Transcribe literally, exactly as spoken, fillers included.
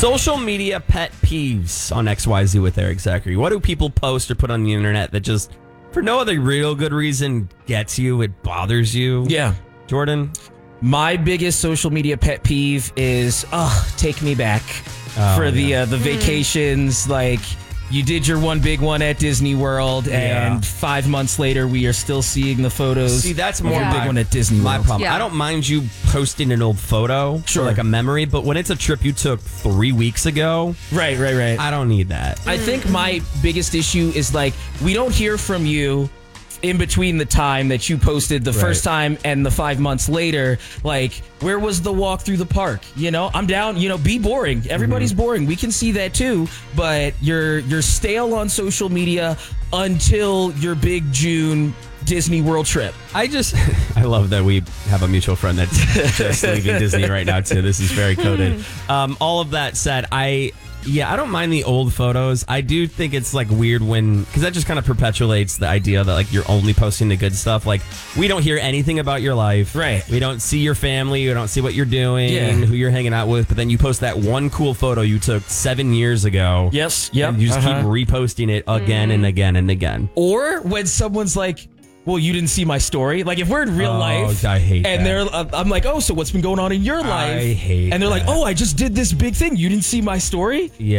Social media pet peeves on X Y Z with Eric Zachary. What do people post or put on the internet that just, for no other real good reason, gets you, it bothers you? Yeah. Jordan? My biggest social media pet peeve is, oh, take me back Oh, for the yeah. uh, the vacations. Like, you did your one big one at Disney World, Yeah. and five months later, we are still seeing the photos. See, that's of more your Yeah. big one at Disney my World. problem. Yeah. I don't mind you posting an old photo Sure. for like a memory, but when it's a trip you took three weeks ago, Right, right, right. I don't need that. I think my biggest issue is like we don't hear from you in between the time that you posted the Right. first time and the five months later. Like, where was the walk through the park? You know, I'm down. You know, be boring. Everybody's Mm-hmm. boring. We can see that too. But you're you're stale on social media until your big June Disney World trip. I just, I love that we have a mutual friend that's just leaving Disney right now too. This is very coded. Um, all of that said, I, yeah, I don't mind the old photos. I do think it's like weird when, because that just kind of perpetuates the idea that like you're only posting the good stuff. Like, we don't hear anything about your life. Right. We don't see your family. We don't see what you're doing, Yeah. who you're hanging out with. But then you post that one cool photo you took seven years ago. Yes. Yep. And you just uh-huh. keep reposting it again and again and again. Or when someone's like, well, you didn't see my story. Like, if we're in real Oh, life, I hate and that. they're, uh, I'm like, oh, so what's been going on in your life? I hate And they're like, that. oh, I just did this big thing. You didn't see my story? Yeah.